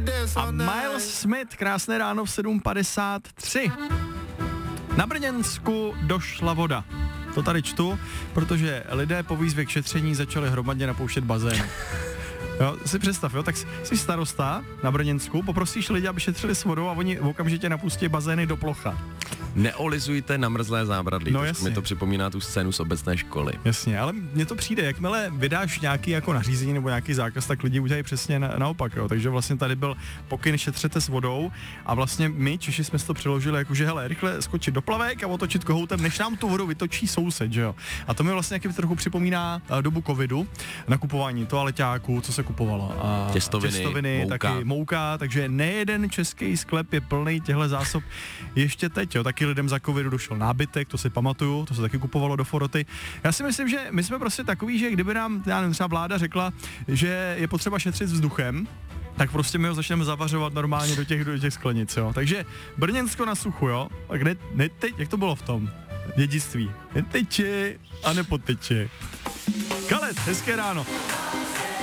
A Miles Smith, krásné ráno v 7:53. Na Brněnsku došla voda. To tady čtu, protože lidé po výzvě k šetření začali hromadně napouštět bazén. Jo, si představ, jo, tak jsi starosta na Brněnsku, poprosíš lidi, aby šetřili s vodou a oni okamžitě napustí bazény do plocha. Neolizujte namrzlé zábradlí, No, mi to připomíná tu scénu z obecné školy. Jasně, ale mně to přijde, jakmile vydáš nějaký jako nařízení nebo nějaký zákaz, tak lidi udělají přesně naopak, jo. Takže vlastně tady byl pokyn šetřete s vodou a vlastně my Češi jsme si to přeložili jako, že hele, rychle skočit do plavek a otočit kohoutem, než nám tu vodu vytočí soused, že jo. A to mi vlastně jaký trochu připomíná dobu covidu, nakupování toaleťáků, co se kupovalo. A těstoviny mouka. Taky mouka, takže nejeden český sklep je plný těchto zásob ještě teď, jo. Taky lidem za covidu došel nábytek, to si pamatuju, to se taky kupovalo do Foroty. Já si myslím, že my jsme prostě takový, že kdyby nám, já nevím, třeba vláda řekla, že je potřeba šetřit vzduchem, tak prostě my ho začneme zavařovat normálně do těch sklenic, jo. Takže Brněnsko na suchu, jo. A kde, jak to bylo v tom dědictví? Neteče a nepoteče. Kalet, hezké ráno.